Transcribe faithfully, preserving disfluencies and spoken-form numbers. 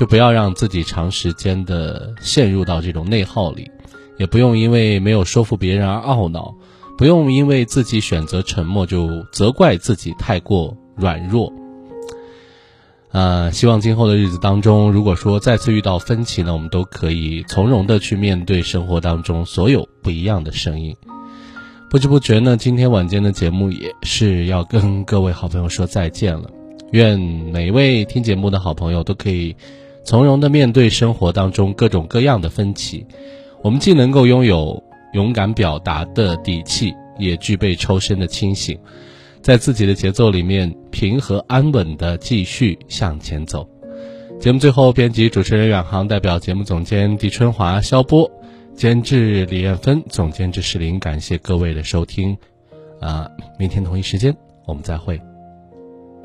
就不要让自己长时间的陷入到这种内耗里，也不用因为没有说服别人而懊恼，不用因为自己选择沉默就责怪自己太过软弱。呃，希望今后的日子当中，如果说再次遇到分歧呢，我们都可以从容的去面对生活当中所有不一样的声音。不知不觉呢，今天晚间的节目也是要跟各位好朋友说再见了。愿每一位听节目的好朋友都可以从容的面对生活当中各种各样的分歧，我们既能够拥有勇敢表达的底气，也具备抽身的清醒，在自己的节奏里面平和安稳地继续向前走。节目最后，编辑主持人远航代表节目总监狄春华、肖波，监制李艳芬，总监制石林，感谢各位的收听。啊、呃，明天同一时间我们再会。